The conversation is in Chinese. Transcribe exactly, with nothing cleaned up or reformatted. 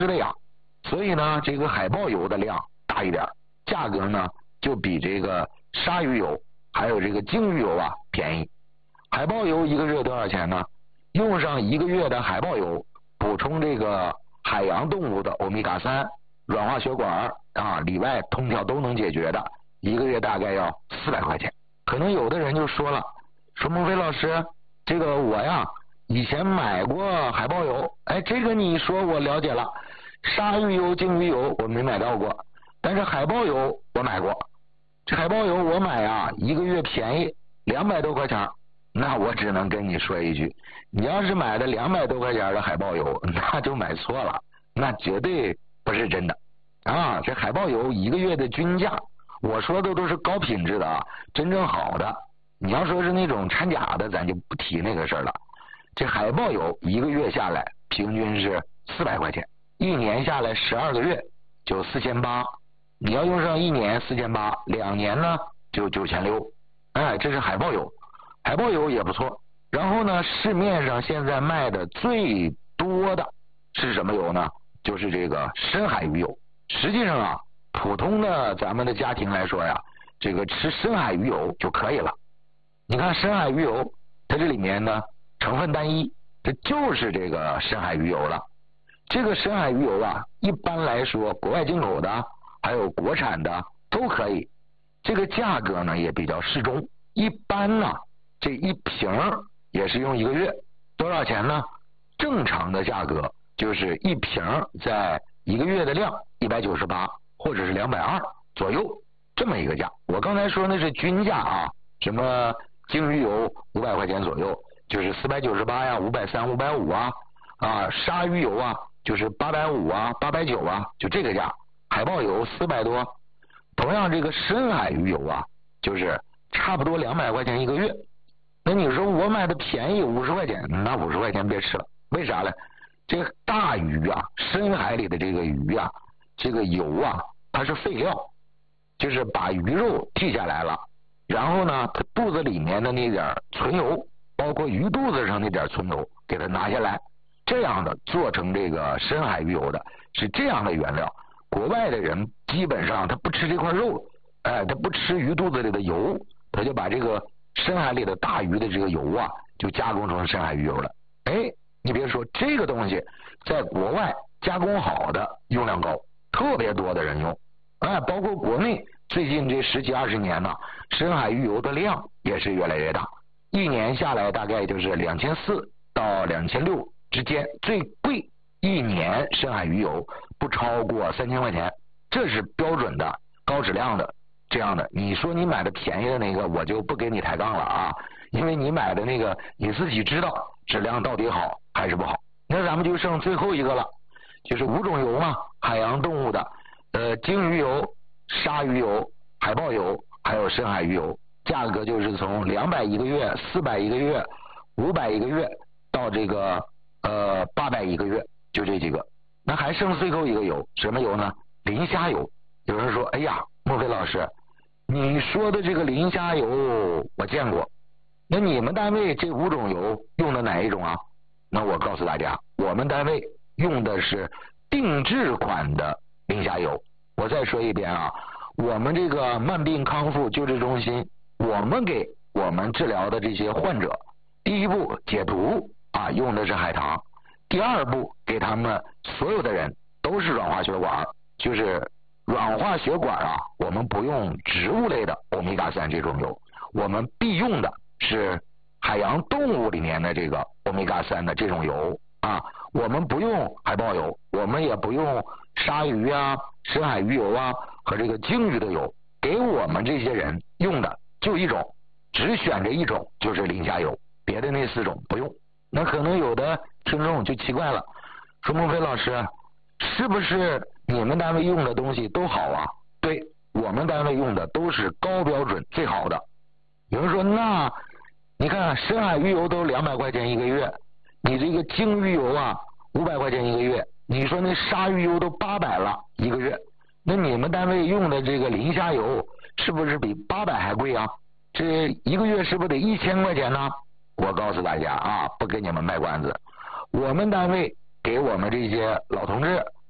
的呀，所以呢，这个海豹油的量大一点，价格呢就比这个鲨鱼油还有这个鲸鱼油啊便宜。海豹油一个月多少钱呢？用上一个月的海豹油，补充这个海洋动物的欧米伽三、软化血管啊里外通条都能解决的，一个月大概要四百块钱。可能有的人就说了，说孟非老师，这个我呀以前买过海豹油，哎，这个你说我了解了，鲨鱼油、鲸鱼油我没买到过，但是海豹油我买过。这海豹油我买啊，一个月便宜两百多块钱。那我只能跟你说一句，你要是买的两百多块钱的海豹油，那就买错了，那绝对不是真的啊！这海豹油一个月的均价，我说的都是高品质的啊，真正好的。你要说是那种掺假的，咱就不提那个事了。这海豹油一个月下来平均是四百块钱，一年下来十二个月就四千八。你要用上一年四千八，两年呢就九千六。哎，这是海豹油。海豹油也不错，然后呢，市面上现在卖的最多的是什么油呢？就是这个深海鱼油。实际上啊，普通的咱们的家庭来说呀，这个吃深海鱼油就可以了。你看深海鱼油，它这里面呢成分单一，这就是这个深海鱼油了。这个深海鱼油啊，一般来说国外进口的还有国产的都可以，这个价格呢也比较适中。一般呢这一瓶也是用一个月，多少钱呢？正常的价格就是一瓶在一个月的量一百九十八或者是两百二左右这么一个价。我刚才说那是均价啊，什么鲸鱼油五百块钱左右，就是四百九十八呀、五百三、五百五啊，啊，鲨鱼油啊就是八百五啊、八百九啊，就这个价。海豹油四百多，同样这个深海鱼油啊，就是差不多两百块钱一个月。那你说我买的便宜五十块钱，那五十块钱别吃了，为啥呢？这个大鱼啊，深海里的这个鱼啊，这个油啊，它是废料，就是把鱼肉剔下来了，然后呢，它肚子里面的那点存油，包括鱼肚子上那点存油，给它拿下来，这样的做成这个深海鱼油的，是这样的原料。国外的人基本上他不吃这块肉，哎，他不吃鱼肚子里的油，他就把这个深海里的大鱼的这个油啊，就加工成深海鱼油了。哎，你别说这个东西，在国外加工好的用量高，特别多的人用。哎，包括国内最近这十几二十年呢，深海鱼油的量也是越来越大，一年下来大概就是两千四到两千六之间，最贵一年深海鱼油不超过三千块钱，这是标准的高质量的。这样的，你说你买的便宜的那个，我就不给你抬杠了啊，因为你买的那个你自己知道质量到底好还是不好。那咱们就剩最后一个了，就是五种油嘛，海洋动物的，呃，鲸鱼油、鲨鱼油、海豹油，还有深海鱼油，价格就是从两百一个月、四百一个月、五百一个月到这个呃八百一个月，就这几个。那还剩最后一个油，什么油呢？磷虾油。有人说，哎呀，莫非老师，你说的这个磷虾油我见过，那你们单位这五种油用的哪一种啊？那我告诉大家，我们单位用的是定制款的磷虾油。我再说一遍啊，我们这个慢病康复救治中心，我们给我们治疗的这些患者，第一步解毒啊，用的是海棠；第二步给他们所有的人都是软化血管，就是软化血管啊，我们不用植物类的欧米伽三这种油，我们必用的是海洋动物里面的这个欧米伽三的这种油啊。我们不用海豹油，我们也不用鲨鱼啊、深海鱼油啊和这个鲸鱼的油，给我们这些人用的就一种，只选这一种，就是磷虾油，别的那四种不用。那可能有的听众就奇怪了，说孟非老师，是不是你们单位用的东西都好啊？对，我们单位用的都是高标准最好的。有人说，那你看深海鱼油都两百块钱一个月，你这个鲸鱼油啊五百块钱一个月，你说那鲨鱼油都八百了一个月，那你们单位用的这个磷虾油是不是比八百还贵啊？这一个月是不是得一千块钱呢？我告诉大家啊，不给你们卖关子，我们单位给我们这些老同志